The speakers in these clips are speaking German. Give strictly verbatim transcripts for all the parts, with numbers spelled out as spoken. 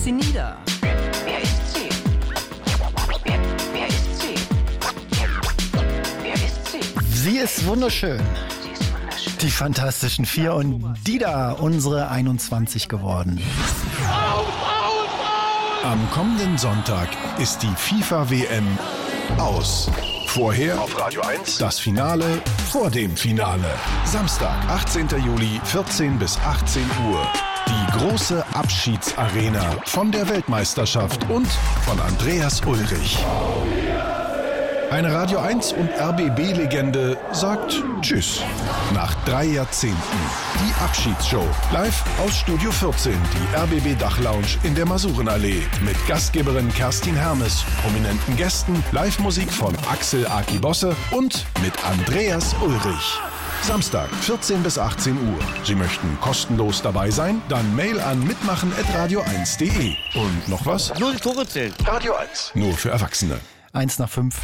sie nieder. Wer ist sie? Wer, wer ist sie? Wer ist sie? Sie ist wunderschön. Sie ist wunderschön. Die Fantastischen Vier und Dida, unsere einundzwanzig geworden. Am kommenden Sonntag ist die FIFA-W M aus. Vorher auf Radio eins das Finale vor dem Finale. Samstag, achtzehnten Juli, vierzehn bis achtzehn Uhr. Die große Abschiedsarena von der Weltmeisterschaft und von Andreas Ulrich. Eine Radio eins und R B B-Legende sagt Tschüss. Nach drei Jahrzehnten. Die Abschiedsshow. Live aus Studio vierzehn, die R B B-Dachlounge in der Masurenallee. Mit Gastgeberin Kerstin Hermes, prominenten Gästen, Live-Musik von Axel Aki Bosse und mit Andreas Ulrich. Samstag, vierzehn bis achtzehn Uhr. Sie möchten kostenlos dabei sein? Dann Mail an mitmachen at radio eins punkt de. Und noch was? Nur die Tore zählen. Radio eins. Nur für Erwachsene. Eins nach fünf.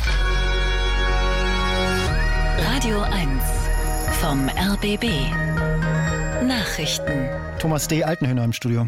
Radio eins vom R B B. Nachrichten. Thomas D. Altenhöhner im Studio.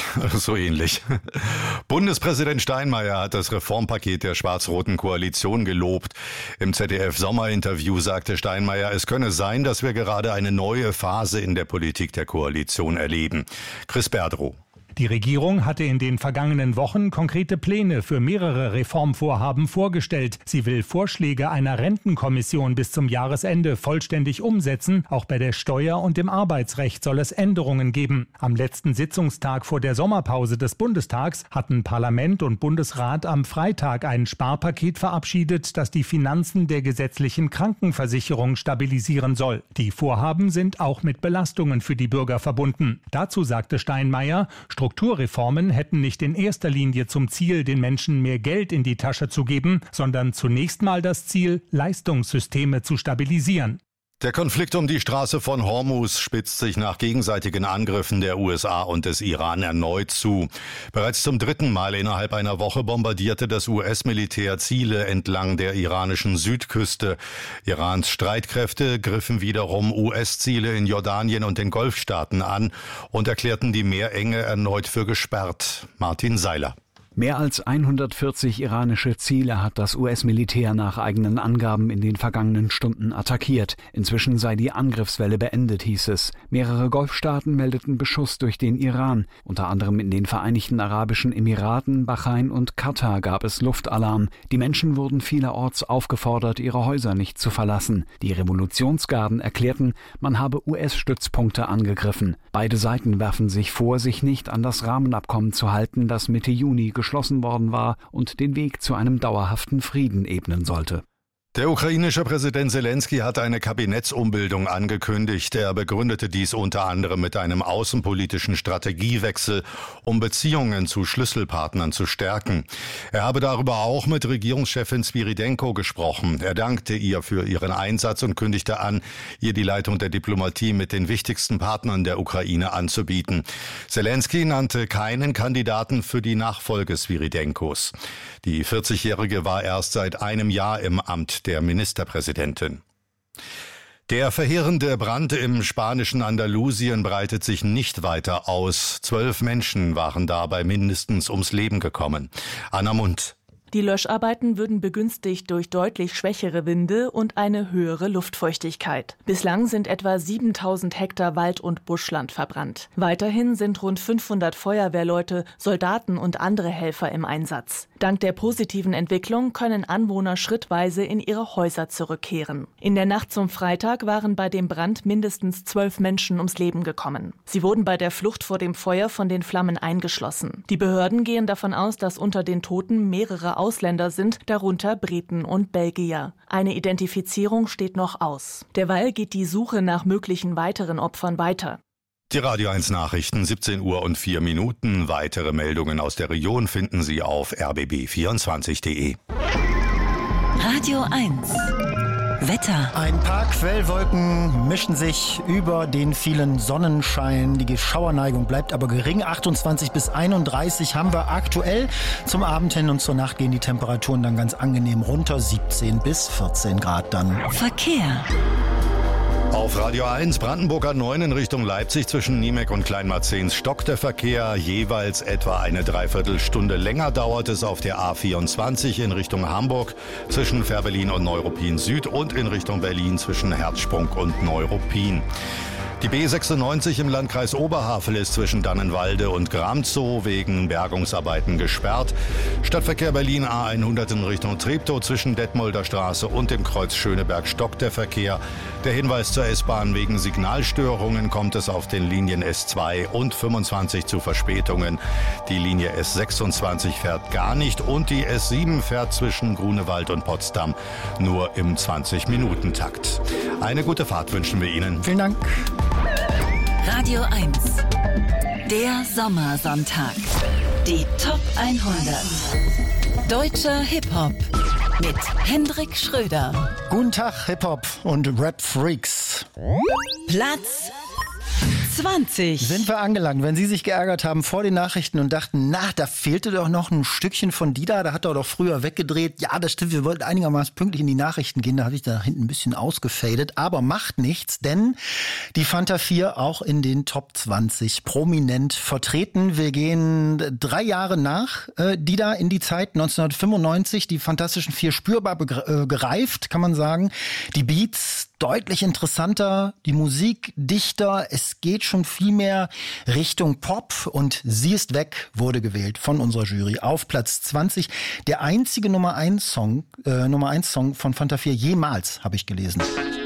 So ähnlich. Bundespräsident Steinmeier hat das Reformpaket der schwarz-roten Koalition gelobt. Im Z D F-Sommerinterview sagte Steinmeier, es könne sein, dass wir gerade eine neue Phase in der Politik der Koalition erleben. Chris Berdrow. Die Regierung hatte in den vergangenen Wochen konkrete Pläne für mehrere Reformvorhaben vorgestellt. Sie will Vorschläge einer Rentenkommission bis zum Jahresende vollständig umsetzen. Auch bei der Steuer- und dem Arbeitsrecht soll es Änderungen geben. Am letzten Sitzungstag vor der Sommerpause des Bundestags hatten Parlament und Bundesrat am Freitag ein Sparpaket verabschiedet, das die Finanzen der gesetzlichen Krankenversicherung stabilisieren soll. Die Vorhaben sind auch mit Belastungen für die Bürger verbunden. Dazu sagte Steinmeier, Strukturreformen hätten nicht in erster Linie zum Ziel, den Menschen mehr Geld in die Tasche zu geben, sondern zunächst mal das Ziel, Leistungssysteme zu stabilisieren. Der Konflikt um die Straße von Hormuz spitzt sich nach gegenseitigen Angriffen der U S A und des Iran erneut zu. Bereits zum dritten Mal innerhalb einer Woche bombardierte das U S-Militär Ziele entlang der iranischen Südküste. Irans Streitkräfte griffen wiederum U S-Ziele in Jordanien und den Golfstaaten an und erklärten die Meerenge erneut für gesperrt. Martin Seiler. Mehr als hundertvierzig iranische Ziele hat das U S-Militär nach eigenen Angaben in den vergangenen Stunden attackiert. Inzwischen sei die Angriffswelle beendet, hieß es. Mehrere Golfstaaten meldeten Beschuss durch den Iran. Unter anderem in den Vereinigten Arabischen Emiraten, Bahrain und Katar gab es Luftalarm. Die Menschen wurden vielerorts aufgefordert, ihre Häuser nicht zu verlassen. Die Revolutionsgarden erklärten, man habe U S-Stützpunkte angegriffen. Beide Seiten werfen sich vor, sich nicht an das Rahmenabkommen zu halten, das Mitte Juni geschlossen worden war und den Weg zu einem dauerhaften Frieden ebnen sollte. Der ukrainische Präsident Selenskyj hat eine Kabinettsumbildung angekündigt. Er begründete dies unter anderem mit einem außenpolitischen Strategiewechsel, um Beziehungen zu Schlüsselpartnern zu stärken. Er habe darüber auch mit Regierungschefin Svyrydenko gesprochen. Er dankte ihr für ihren Einsatz und kündigte an, ihr die Leitung der Diplomatie mit den wichtigsten Partnern der Ukraine anzubieten. Selenskyj nannte keinen Kandidaten für die Nachfolge Svyrydenkos. Die vierzigjährige war erst seit einem Jahr im Amt der Ministerpräsidentin. Der verheerende Brand im spanischen Andalusien breitet sich nicht weiter aus. Zwölf Menschen waren dabei mindestens ums Leben gekommen. Anna Mund. Die Löscharbeiten würden begünstigt durch deutlich schwächere Winde und eine höhere Luftfeuchtigkeit. Bislang sind etwa siebentausend Hektar Wald- und Buschland verbrannt. Weiterhin sind rund fünfhundert Feuerwehrleute, Soldaten und andere Helfer im Einsatz. Dank der positiven Entwicklung können Anwohner schrittweise in ihre Häuser zurückkehren. In der Nacht zum Freitag waren bei dem Brand mindestens zwölf Menschen ums Leben gekommen. Sie wurden bei der Flucht vor dem Feuer von den Flammen eingeschlossen. Die Behörden gehen davon aus, dass unter den Toten mehrere Ausländer sind, darunter Briten und Belgier. Eine Identifizierung steht noch aus. Derweil geht die Suche nach möglichen weiteren Opfern weiter. Die Radio eins Nachrichten, siebzehn Uhr und vier Minuten. Weitere Meldungen aus der Region finden Sie auf r b b vierundzwanzig punkt de. Radio eins. Wetter. Ein paar Quellwolken mischen sich über den vielen Sonnenschein. Die Schauerneigung bleibt aber gering. achtundzwanzig bis einunddreißig haben wir aktuell. Zum Abend hin und zur Nacht gehen die Temperaturen dann ganz angenehm runter. siebzehn bis vierzehn Grad dann. Verkehr. Auf Radio eins, Brandenburger neun in Richtung Leipzig zwischen Niemek und Kleinmarzens stockt der Verkehr. Jeweils etwa eine Dreiviertelstunde länger dauert es auf der A vierundzwanzig in Richtung Hamburg zwischen Fährberlin und Neuruppin Süd und in Richtung Berlin zwischen Herzsprung und Neuruppin. Die B sechsundneunzig im Landkreis Oberhavel ist zwischen Dannenwalde und Gramzow wegen Bergungsarbeiten gesperrt. Stadtverkehr Berlin A hundert in Richtung Treptow zwischen Detmolder Straße und dem Kreuz Schöneberg stockt der Verkehr. Der Hinweis zur S-Bahn: wegen Signalstörungen kommt es auf den Linien S zwei und fünfundzwanzig zu Verspätungen. Die Linie S sechsundzwanzig fährt gar nicht und die S sieben fährt zwischen Grunewald und Potsdam nur im zwanzig-Minuten-Takt. Eine gute Fahrt wünschen wir Ihnen. Vielen Dank. Radio eins. Der Sommersonntag. Die Top hundert. Deutscher Hip-Hop. Mit Hendrik Schröder. Guten Tag, Hip-Hop und Rap-Freaks. Platz zwanzig. Sind wir angelangt. Wenn Sie sich geärgert haben vor den Nachrichten und dachten, na, da fehlte doch noch ein Stückchen von Dida, da hat er doch früher weggedreht. Ja, das stimmt, wir wollten einigermaßen pünktlich in die Nachrichten gehen, da habe ich da hinten ein bisschen ausgefadet. Aber macht nichts, denn die Fanta vier auch in den Top zwanzig prominent vertreten. Wir gehen drei Jahre nach äh, Dida in die Zeit neunzehnhundertfünfundneunzig. Die Fantastischen Vier spürbar begr- äh, gereift, kann man sagen. Die Beats deutlich interessanter, die Musik dichter, es geht schon viel mehr Richtung Pop und Sie ist weg wurde gewählt von unserer Jury auf Platz zwanzig. Der einzige Nummer eins Song, äh, Nummer eins Song von Fanta vier jemals, habe ich gelesen.